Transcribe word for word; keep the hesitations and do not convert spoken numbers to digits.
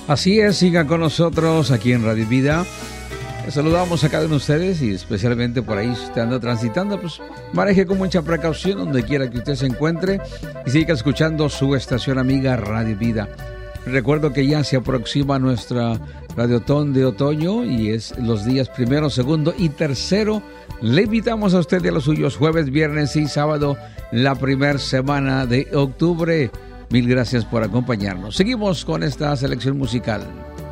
Así es, sigan con nosotros aquí en Radio Vida. Les saludamos a cada uno de ustedes y especialmente por ahí si usted anda transitando, pues maneje con mucha precaución donde quiera que usted se encuentre y siga escuchando su estación amiga Radio Vida. Recuerdo que ya se aproxima nuestra Radiotón de otoño y es los días primero, segundo y tercero. Le invitamos a usted y a los suyos jueves, viernes y sábado, la primera semana de octubre. Mil gracias por acompañarnos. Seguimos con esta selección musical.